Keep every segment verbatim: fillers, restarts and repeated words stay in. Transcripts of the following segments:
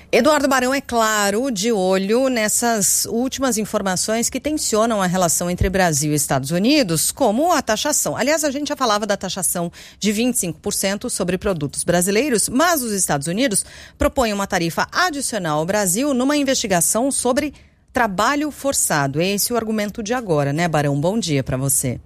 Eduardo Barão, é claro, de olho nessas últimas informações que tensionam a relação entre Brasil e Estados Unidos, como a taxação. Aliás, a gente já falava da taxação de vinte e cinco por cento sobre produtos brasileiros, mas os Estados Unidos propõem uma tarifa adicional ao Brasil numa investigação sobre trabalho forçado. Esse é o argumento de agora, né, Barão? Bom dia para você.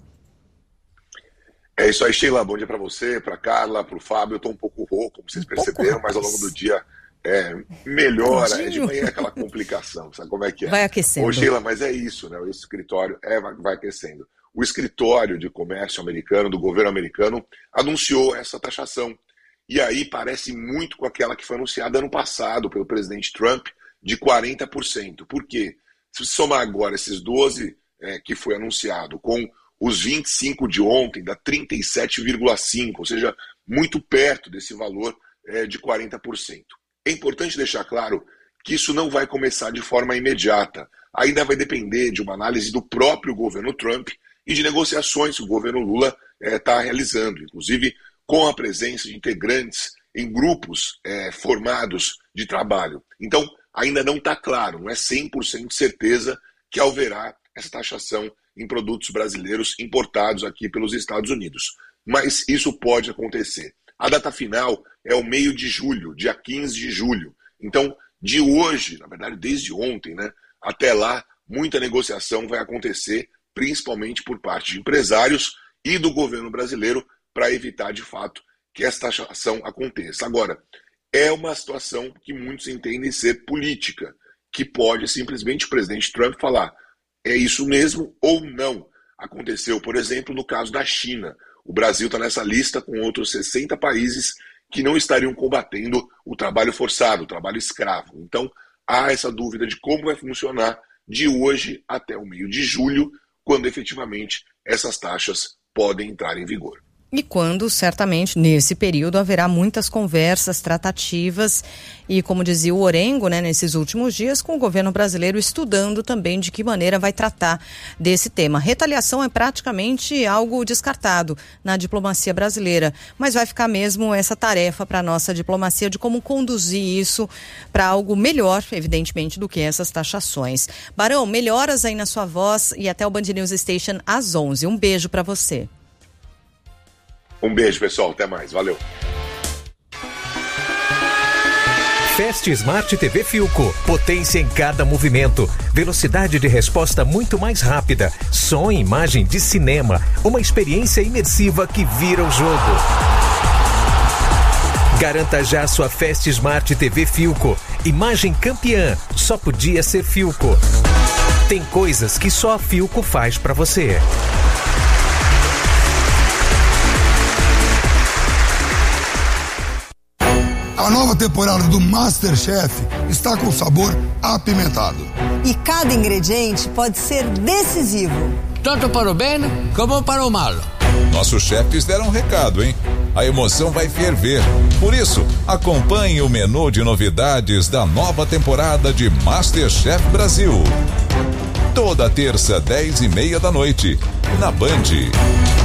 É isso aí, Sheila. Bom dia para você, para Carla, para o Fábio. Eu estou um pouco rouco, como vocês um perceberam, mas ao longo do dia é melhora. É de manhã aquela complicação, sabe como é que é? Vai aquecendo. Ô, Sheila, mas é isso, né? O escritório é, vai, vai aquecendo. O escritório de comércio americano, do governo americano, anunciou essa taxação. E aí parece muito com aquela que foi anunciada ano passado pelo presidente Trump, de quarenta por cento. Por quê? Se você somar agora esses doze é, que foi anunciado com os vinte e cinco de ontem, dá trinta e sete vírgula cinco por cento, ou seja, muito perto desse valor é, de quarenta por cento. É importante deixar claro que isso não vai começar de forma imediata. Ainda vai depender de uma análise do próprio governo Trump e de negociações que o governo Lula está é, realizando, inclusive com a presença de integrantes em grupos é, formados de trabalho. Então, ainda não está claro, não é cem por cento de certeza que haverá essa taxação em produtos brasileiros importados aqui pelos Estados Unidos. Mas isso pode acontecer. A data final é o meio de julho, dia quinze de julho. Então, de hoje, na verdade desde ontem, né, até lá, muita negociação vai acontecer, principalmente por parte de empresários e do governo brasileiro, para evitar, de fato, que essa taxação aconteça. Agora, é uma situação que muitos entendem ser política, que pode simplesmente o presidente Trump falar: é isso mesmo ou não. Aconteceu, por exemplo, no caso da China. O Brasil está nessa lista com outros sessenta países que não estariam combatendo o trabalho forçado, o trabalho escravo. Então, há essa dúvida de como vai funcionar de hoje até o meio de julho, quando efetivamente essas taxas podem entrar em vigor. E quando, certamente, nesse período, haverá muitas conversas, tratativas e, como dizia o Orengo, né, nesses últimos dias, com o governo brasileiro estudando também de que maneira vai tratar desse tema. Retaliação é praticamente algo descartado na diplomacia brasileira, mas vai ficar mesmo essa tarefa para a nossa diplomacia de como conduzir isso para algo melhor, evidentemente, do que essas taxações. Barão, melhoras aí na sua voz e até o Band News Station às onze. Um beijo para você. Um beijo, pessoal. Até mais. Valeu. Fast Smart T V Philco. Potência em cada movimento. Velocidade de resposta muito mais rápida. Som e imagem de cinema. Uma experiência imersiva que vira o jogo. Garanta já sua Fast Smart T V Philco. Imagem campeã. Só podia ser Philco. Tem coisas que só a Philco faz pra você. A nova temporada do MasterChef está com sabor apimentado. E cada ingrediente pode ser decisivo. Tanto para o bem como para o mal. Nossos chefes deram um recado, hein? A emoção vai ferver. Por isso, acompanhe o menu de novidades da nova temporada de MasterChef Brasil. Toda terça, dez e meia da noite, na Band.